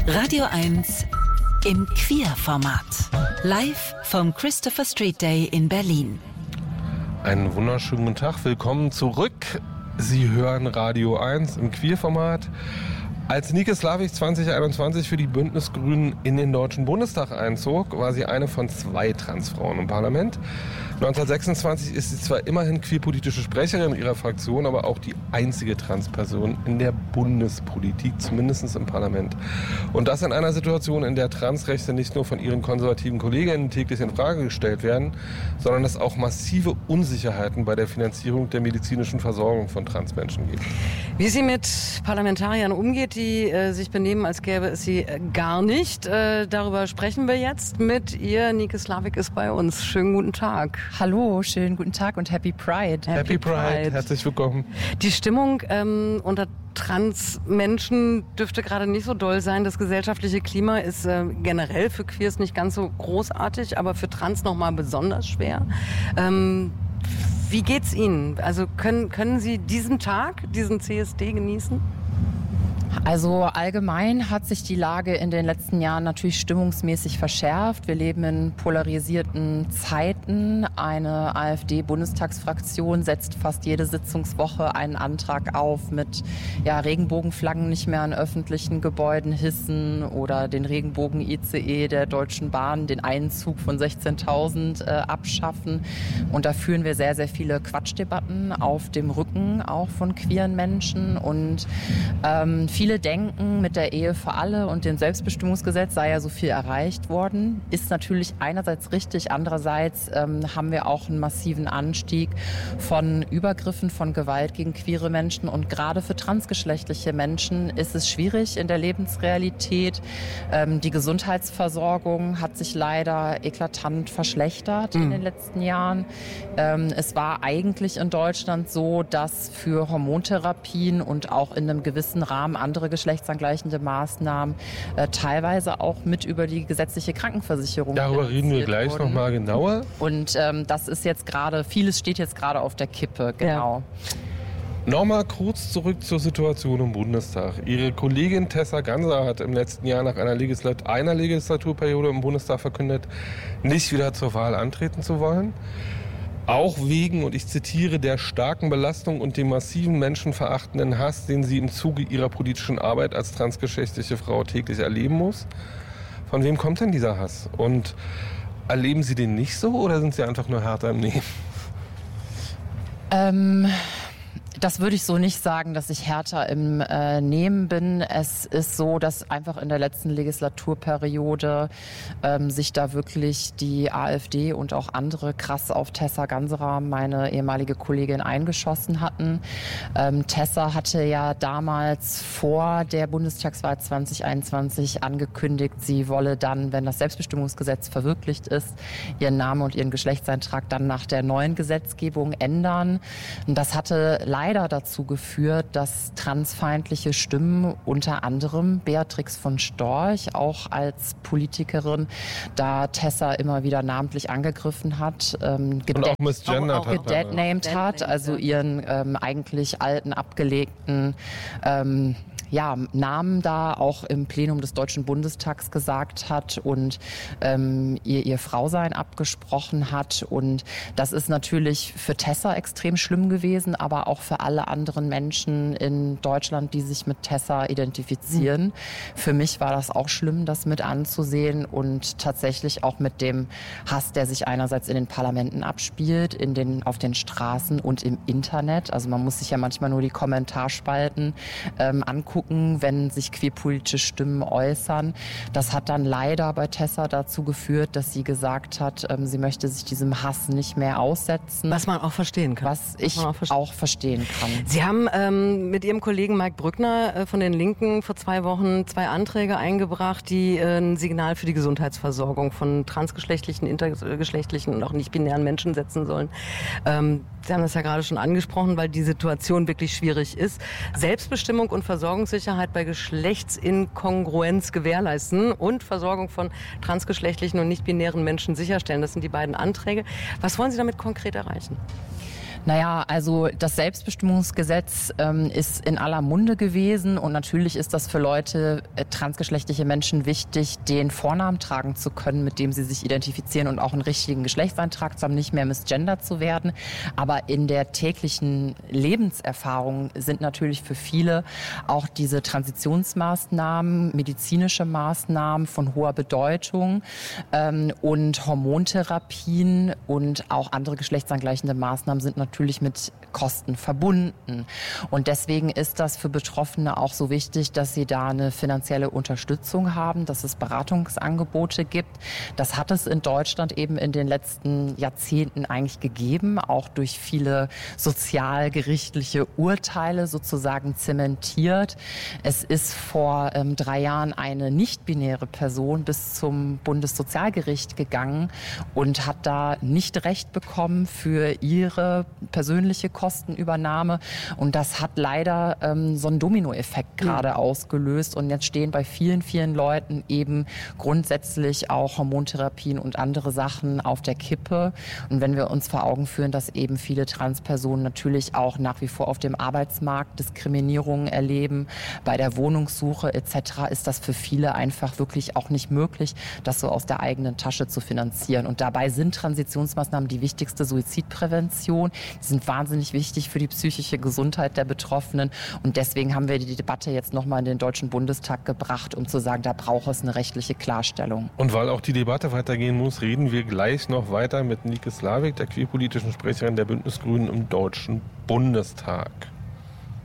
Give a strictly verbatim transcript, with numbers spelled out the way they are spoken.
Radio eins im Queer-Format. Live vom Christopher Street Day in Berlin. Einen wunderschönen guten Tag, willkommen zurück. Sie hören Radio eins im Queer-Format. Als Nike Slavik zwanzig einundzwanzig für die Bündnisgrünen in den Deutschen Bundestag einzog, war sie eine von zwei Transfrauen im Parlament. neunzehnhundertsechsundzwanzig ist sie zwar immerhin queerpolitische Sprecherin ihrer Fraktion, aber auch die einzige Transperson in der Bundespolitik, zumindest im Parlament. Und das in einer Situation, in der Transrechte nicht nur von ihren konservativen Kolleginnen täglich in Frage gestellt werden, sondern es auch massive Unsicherheiten bei der Finanzierung der medizinischen Versorgung von Transmenschen gibt. Wie sie mit Parlamentariern umgeht, die äh, sich benehmen, als gäbe es sie äh, gar nicht. Äh, darüber sprechen wir jetzt mit ihr. Nike Slavik ist bei uns. Schönen guten Tag. Hallo, schönen guten Tag und Happy Pride. Happy, Happy Pride. Pride, herzlich willkommen. Die Stimmung ähm, unter Trans-Menschen dürfte gerade nicht so doll sein. Das gesellschaftliche Klima ist äh, generell für Queers nicht ganz so großartig, aber für Trans nochmal besonders schwer. Ähm, wie geht's Ihnen? Also können, können Sie diesen Tag, diesen C S D genießen? Also allgemein hat sich die Lage in den letzten Jahren natürlich stimmungsmäßig verschärft. Wir leben in polarisierten Zeiten. Eine AfD-Bundestagsfraktion setzt fast jede Sitzungswoche einen Antrag auf mit ja, Regenbogenflaggen nicht mehr an öffentlichen Gebäuden hissen oder den Regenbogen-I C E der Deutschen Bahn, den Einzug von sechzehntausend äh, abschaffen. Und da führen wir sehr, sehr viele Quatschdebatten auf dem Rücken auch von queeren Menschen. Und ähm, viele Viele denken, mit der Ehe für alle und dem Selbstbestimmungsgesetz sei ja so viel erreicht worden. Ist natürlich einerseits richtig, andererseits ähm, haben wir auch einen massiven Anstieg von Übergriffen, von Gewalt gegen queere Menschen. Und gerade für transgeschlechtliche Menschen ist es schwierig in der Lebensrealität. Ähm, die Gesundheitsversorgung hat sich leider eklatant verschlechtert mhm. in den letzten Jahren. Ähm, es war eigentlich in Deutschland so, dass für Hormontherapien und auch in einem gewissen Rahmen andere geschlechtsangleichende Maßnahmen äh, teilweise auch mit über die gesetzliche Krankenversicherung. Darüber reden wir gleich wurden. noch mal genauer. Und ähm, das ist jetzt gerade, vieles steht jetzt gerade auf der Kippe, genau. Ja. Nochmal kurz zurück zur Situation im Bundestag. Ihre Kollegin Tessa Ganser hat im letzten Jahr nach einer, Legislat- einer Legislaturperiode im Bundestag verkündet, nicht wieder zur Wahl antreten zu wollen. Auch wegen, und ich zitiere, der starken Belastung und dem massiven menschenverachtenden Hass, den sie im Zuge ihrer politischen Arbeit als transgeschlechtliche Frau täglich erleben muss. Von wem kommt denn dieser Hass? Und erleben Sie den nicht so oder sind Sie einfach nur härter im Nehmen? Ähm... Das würde ich so nicht sagen, dass ich härter im äh, Nehmen bin. Es ist so, dass einfach in der letzten Legislaturperiode ähm, sich da wirklich die AfD und auch andere krass auf Tessa Ganserer, meine ehemalige Kollegin, eingeschossen hatten. Ähm, Tessa hatte ja damals vor der Bundestagswahl zwanzig einundzwanzig angekündigt, sie wolle dann, wenn das Selbstbestimmungsgesetz verwirklicht ist, ihren Namen und ihren Geschlechtseintrag dann nach der neuen Gesetzgebung ändern. Und das hatte leider leider dazu geführt, dass transfeindliche Stimmen, unter anderem Beatrix von Storch, auch als Politikerin, da Tessa immer wieder namentlich angegriffen hat, ähm, und auch misgendert hat, gedeadnamed hat, also ihren ähm, eigentlich alten, abgelegten ähm, ja, Namen da auch im Plenum des Deutschen Bundestags gesagt hat und ähm, ihr, ihr Frausein abgesprochen hat. Und das ist natürlich für Tessa extrem schlimm gewesen, aber auch für alle anderen Menschen in Deutschland, die sich mit Tessa identifizieren. Mhm. Für mich war das auch schlimm, das mit anzusehen und tatsächlich auch mit dem Hass, der sich einerseits in den Parlamenten abspielt, in den, auf den Straßen und im Internet. Also man muss sich ja manchmal nur die Kommentarspalten ähm, angucken, wenn sich queerpolitische Stimmen äußern. Das hat dann leider bei Tessa dazu geführt, dass sie gesagt hat, ähm, sie möchte sich diesem Hass nicht mehr aussetzen. Was man auch verstehen kann. Was ich auch, verste- auch verstehen kann. Sie haben ähm, mit Ihrem Kollegen Mike Brückner äh, von den Linken vor zwei Wochen zwei Anträge eingebracht, die äh, ein Signal für die Gesundheitsversorgung von transgeschlechtlichen, intergeschlechtlichen und auch nicht-binären Menschen setzen sollen. Ähm, Sie haben das ja gerade schon angesprochen, weil die Situation wirklich schwierig ist. Selbstbestimmung und Versorgungssicherheit bei Geschlechtsinkongruenz gewährleisten und Versorgung von transgeschlechtlichen und nicht-binären Menschen sicherstellen. Das sind die beiden Anträge. Was wollen Sie damit konkret erreichen? Naja, also das Selbstbestimmungsgesetz ähm, ist in aller Munde gewesen und natürlich ist das für Leute, äh, transgeschlechtliche Menschen wichtig, den Vornamen tragen zu können, mit dem sie sich identifizieren und auch einen richtigen Geschlechtseintrag zu haben, nicht mehr misgendert zu werden. Aber in der täglichen Lebenserfahrung sind natürlich für viele auch diese Transitionsmaßnahmen, medizinische Maßnahmen von hoher Bedeutung ähm, und Hormontherapien und auch andere geschlechtsangleichende Maßnahmen sind natürlich natürlich mit Kosten verbunden. Und deswegen ist das für Betroffene auch so wichtig, dass sie da eine finanzielle Unterstützung haben, dass es Beratungsangebote gibt. Das hat es in Deutschland eben in den letzten Jahrzehnten eigentlich gegeben, auch durch viele sozialgerichtliche Urteile sozusagen zementiert. Es ist vor ähm, drei Jahren eine nicht-binäre Person bis zum Bundessozialgericht gegangen und hat da nicht Recht bekommen für ihre persönliche Kostenübernahme. Und das hat leider ähm, so einen Dominoeffekt gerade mhm. ausgelöst. Und jetzt stehen bei vielen, vielen Leuten eben grundsätzlich auch Hormontherapien und andere Sachen auf der Kippe. Und wenn wir uns vor Augen führen, dass eben viele Transpersonen natürlich auch nach wie vor auf dem Arbeitsmarkt Diskriminierungen erleben, bei der Wohnungssuche et cetera, ist das für viele einfach wirklich auch nicht möglich, das so aus der eigenen Tasche zu finanzieren. Und dabei sind Transitionsmaßnahmen die wichtigste Suizidprävention. Die sind wahnsinnig wichtig für die psychische Gesundheit der Betroffenen. Und deswegen haben wir die Debatte jetzt nochmal in den Deutschen Bundestag gebracht, um zu sagen, da braucht es eine rechtliche Klarstellung. Und weil auch die Debatte weitergehen muss, reden wir gleich noch weiter mit Nike Slavik, der queerpolitischen Sprecherin der Bündnisgrünen im Deutschen Bundestag.